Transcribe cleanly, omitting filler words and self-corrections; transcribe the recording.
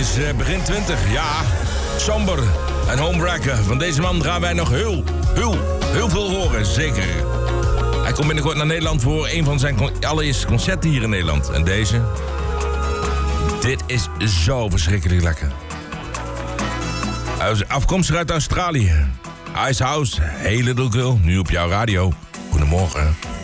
is begin 20. Ja, somber en homewrecker. Van deze man gaan wij nog heel veel horen, zeker. Hij komt binnenkort naar Nederland voor een van zijn allereerste concerten hier in Nederland. En deze... Dit is zo verschrikkelijk lekker. Hij is afkomstig uit Australië. Icehouse, hele little girl, nu op jouw radio. Goedemorgen.